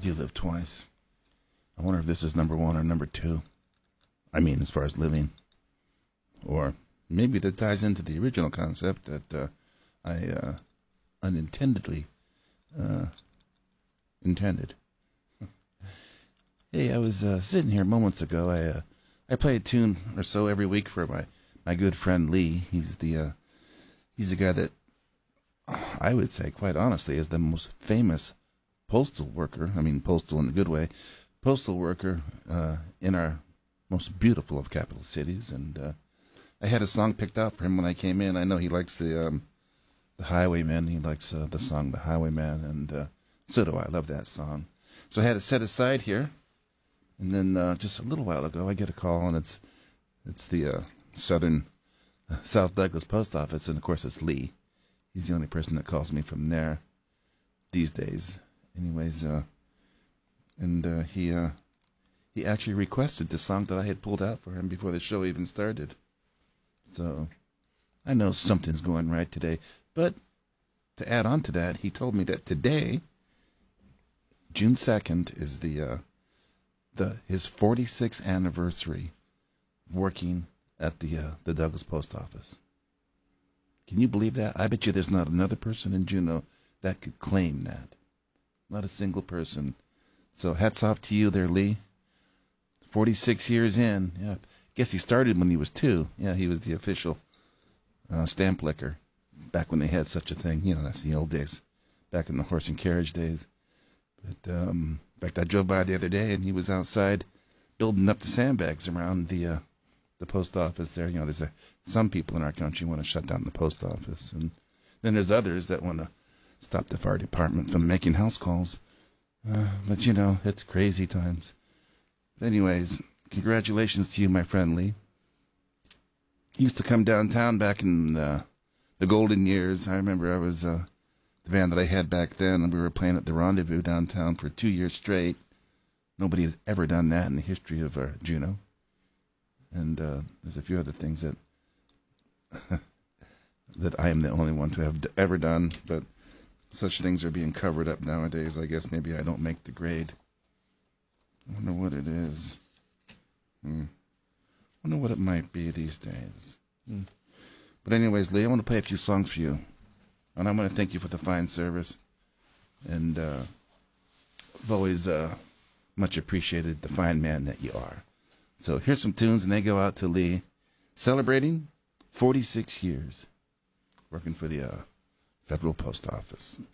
do live twice. I wonder if this is number one or number two. I mean, as far as living. Or maybe that ties into the original concept that I unintendedly intended. Hey, I was sitting here moments ago. I play a tune or so every week for my good friend Lee. He's the guy that I would say, quite honestly, is the most famous postal worker. I mean, postal in a good way. Postal worker in our most beautiful of capital cities. And I had a song picked out for him when I came in. I know he likes the Highwayman. He likes the song The Highwayman, and so do I. Love that song. So I had it set aside here. And then just a little while ago, I get a call, and it's the South Douglas Post Office, and of course it's Lee. He's the only person that calls me from there these days. Anyways, and he actually requested the song that I had pulled out for him before the show even started. So I know something's going right today. But to add on to that, he told me that today, June 2nd, is his 46th anniversary working at the Douglas Post Office. Can you believe that? I bet you there's not another person in Juneau that could claim that. Not a single person. So hats off to you there, Lee. 46 years in. Yeah, guess he started when he was 2. Yeah, he was the official stamp licker back when they had such a thing. You know, that's the old days, back in the horse and carriage days. But in fact, I drove by the other day, and he was outside building up the sandbags around the post office there. You know, there's some people in our country want to shut down the post office, and then there's others that want to stop the fire department from making house calls. But, you know, it's crazy times. But anyways, congratulations to you, my friend Lee. He used to come downtown back in the golden years. I remember I was the band that I had back then, and we were playing at the Rendezvous downtown for 2 years straight. Nobody has ever done that in the history of Juneau. And there's a few other things that that I am the only one to have ever done, but such things are being covered up nowadays. I guess maybe I don't make the grade. I wonder what it is. I wonder what it might be these days. But anyways, Lee, I want to play a few songs for you. And I want to thank you for the fine service. And I've always much appreciated the fine man that you are. So here's some tunes, and they go out to Lee, celebrating 46 years working for the Federal Post Office.